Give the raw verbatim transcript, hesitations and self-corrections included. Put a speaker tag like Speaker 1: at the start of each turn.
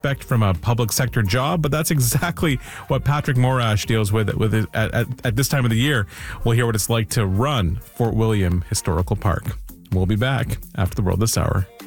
Speaker 1: expect from a public sector job, but that's exactly what Patrick Morash deals with with it at, at, at this time of the year. We'll hear what it's like to run Fort William Historical Park. We'll be back after the World This Hour.